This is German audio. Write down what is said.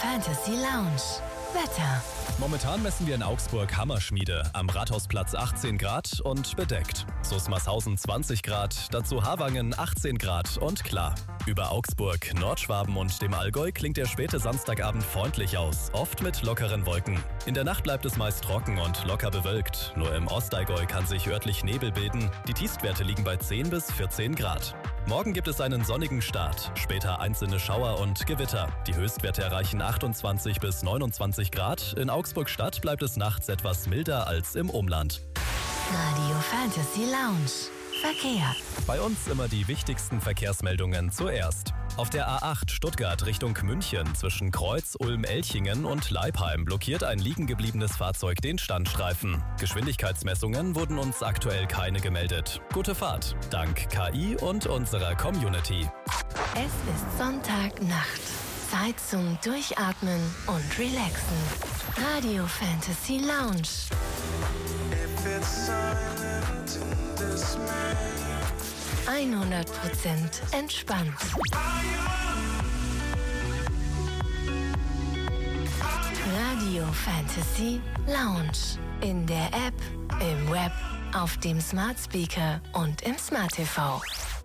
Fantasy Lounge. Wetter. Momentan messen wir in Augsburg Hammerschmiede, am Rathausplatz 18 Grad und bedeckt. Susmarshausen 20 Grad, dazu Havangen 18 Grad und klar. Über Augsburg, Nordschwaben und dem Allgäu klingt der späte Samstagabend freundlich aus, oft mit lockeren Wolken. In der Nacht bleibt es meist trocken und locker bewölkt. Nur im Ostallgäu kann sich örtlich Nebel bilden. Die Tiefstwerte liegen bei 10 bis 14 Grad. Morgen gibt es einen sonnigen Start, später einzelne Schauer und Gewitter. Die Höchstwerte erreichen 28 bis 29 Grad. In Augsburg-Stadt bleibt es nachts etwas milder als im Umland. Radio Fantasy Lounge. Verkehr. Bei uns immer die wichtigsten Verkehrsmeldungen zuerst. Auf der A8 Stuttgart Richtung München zwischen Kreuz, Ulm-Elchingen und Leipheim blockiert ein liegengebliebenes Fahrzeug den Standstreifen. Geschwindigkeitsmessungen wurden uns aktuell keine gemeldet. Gute Fahrt, dank KI und unserer Community. Es ist Sonntagnacht. Zeit zum Durchatmen und Relaxen. Radio Fantasy Lounge. 100% entspannt. Radio Fantasy Lounge. In der App, im Web, auf dem Smart Speaker und im Smart TV.